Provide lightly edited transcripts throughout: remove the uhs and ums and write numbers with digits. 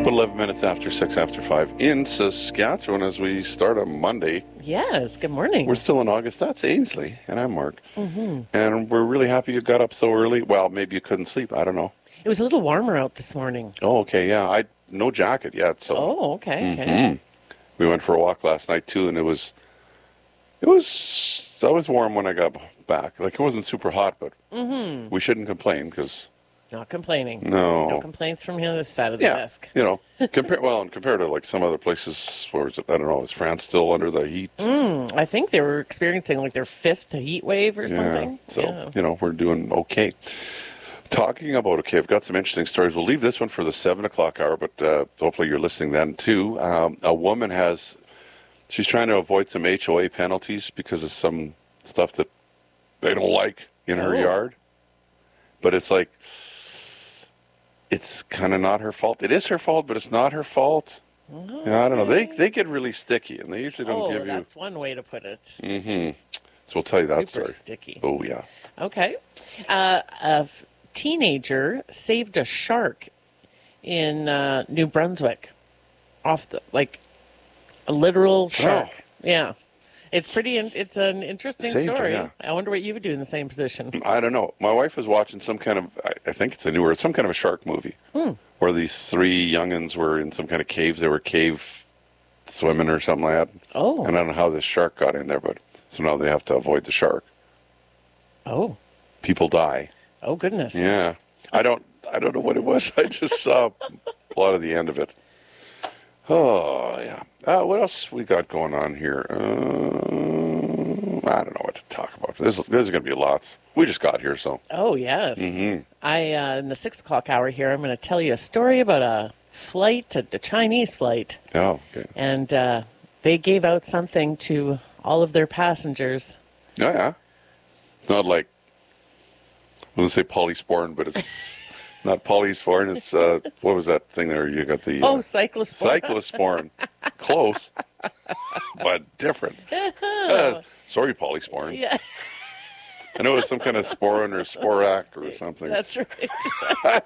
But 11 minutes after 6 after 5 in Saskatchewan as we start on Monday. Yes, good morning. We're still in August. That's Ainsley, and I'm Mark. And we're really happy you got up so early. Well, maybe you couldn't sleep. I don't know. It was a little warmer out this morning. Oh, okay, yeah. No jacket yet. So. Oh, okay. We went for a walk last night, too, and I was warm when I got back. Like, it wasn't super hot, but we shouldn't complain because... Not complaining. No complaints from here on this side of the desk. Compared to like some other places, where is it? I don't know. Is France still under the heat? I think they were experiencing like their fifth heat wave or something. So we're doing okay. Talking about okay, I've got some interesting stories. We'll leave this one for the 7 o'clock hour, but hopefully you're listening then too. A woman she's trying to avoid some HOA penalties because of some stuff that they don't like in her yard. But it's like, it's kind of not her fault. It is her fault, but it's not her fault. I don't know. They get really sticky, and they usually don't give you... Oh, that's one way to put it. So we'll tell you that story. Super sticky. Oh, yeah. Okay. A teenager saved a shark in New Brunswick. A literal shark. Oh. Yeah. It's an interesting story. Yeah. I wonder what you would do in the same position. I don't know. My wife was watching some kind of, I think it's some kind of a shark movie where these three youngins were in some kind of caves. They were cave swimming or something like that. Oh. And I don't know how this shark got in there, but so now they have to avoid the shark. Oh. People die. Oh, goodness. Yeah. I don't know what it was. I just saw a lot of the end of it. Oh, yeah. What else we got going on here? I don't know what to talk about. There's going to be lots. We just got here, so. Oh, yes. In the 6 o'clock hour here, I'm going to tell you a story about a Chinese flight. Oh, okay. And they gave out something to all of their passengers. Oh, yeah. Not like, I was going to say polysporin, but it's... Not polysporin, it's, what was that thing there? You got the... cyclosporin. Cyclosporin. Close, but different. Sorry, polysporin. Yeah. I know it was some kind of sporin or sporak or something. That's right.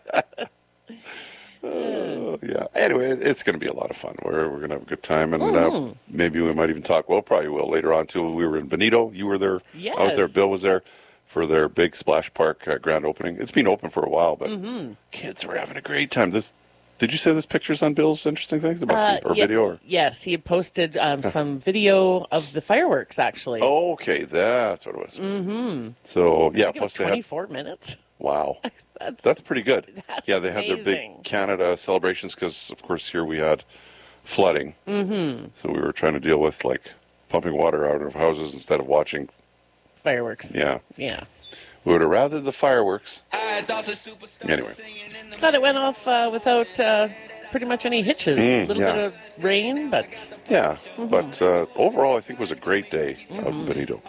Yeah. Anyway, it's going to be a lot of fun. We're going to have a good time, and maybe we might even talk. Well, probably will later on, too. We were in Bonito. You were there. Yes. I was there. Bill was there for their big splash park grand opening. It's been open for a while, but kids were having a great time. Did you say there's pictures on Bill's interesting things? Video? Or? Yes, he had posted some video of the fireworks, actually. Oh, okay, that's what it was. So, yeah. Plus 24 minutes. Wow. That's pretty good. That's they had their big Canada celebrations because, of course, here we had flooding. So we were trying to deal with, pumping water out of houses instead of watching fireworks. Yeah. Yeah. We would have rather the fireworks. Anyway. Thought it went off without pretty much any hitches. A little bit of rain, but... Yeah, but overall I think it was a great day out in Bonito.